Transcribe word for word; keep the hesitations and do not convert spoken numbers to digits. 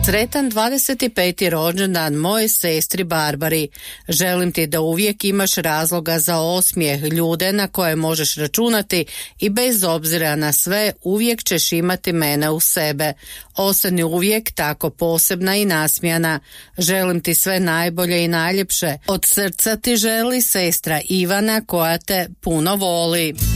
Sretan dvadeset peti rođendan mojoj sestri Barbari. Želim ti da uvijek imaš razloga za osmijeh, ljude na koje možeš računati i bez obzira na sve uvijek ćeš imati mene u sebe. Ostani uvijek tako posebna i nasmijana. Želim ti sve najbolje i najljepše. Od srca ti želi sestra Ivana koja te puno voli.